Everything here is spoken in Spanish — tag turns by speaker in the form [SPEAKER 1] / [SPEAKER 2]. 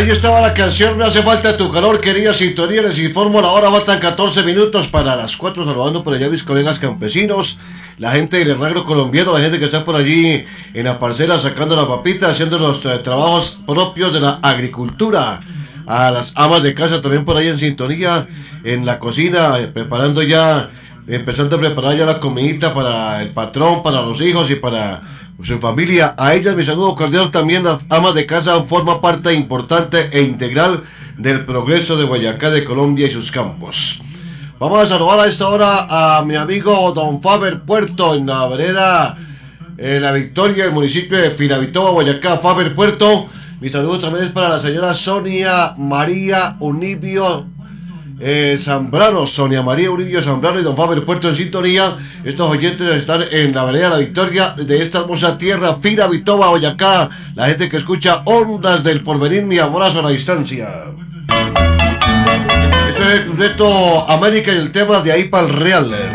[SPEAKER 1] Ahí estaba la canción Me hace falta tu calor, querida sintonía. Les informo, la hora faltan 14 minutos para las 4. Saludando por allá a mis colegas campesinos, la gente del herrero colombiano, la gente que está por allí en la parcela sacando la papita, haciendo los trabajos propios de la agricultura. A las amas de casa también por ahí en sintonía, en la cocina, preparando ya, empezando a preparar ya la comidita para el patrón, para los hijos y para su familia. A ellas mi saludo cordial. También las amas de casa forman parte importante e integral del progreso de Boyacá, de Colombia y sus campos. Vamos a saludar a esta hora a mi amigo don Faber Puerto en la vereda La Victoria, el municipio de Firavitoba, Boyacá. Faber Puerto, mi saludo también es para la señora Sonia María Unibio Zambrano, Sonia María Unibio Zambrano y don Faber Puerto en sintonía. Estos oyentes están en la vereda La Victoria de esta hermosa tierra, Firavitoba, Boyacá. La gente que escucha Ondas del Porvenir, mi abrazo a la distancia. Este es el reto América y el tema de ahí para el Real.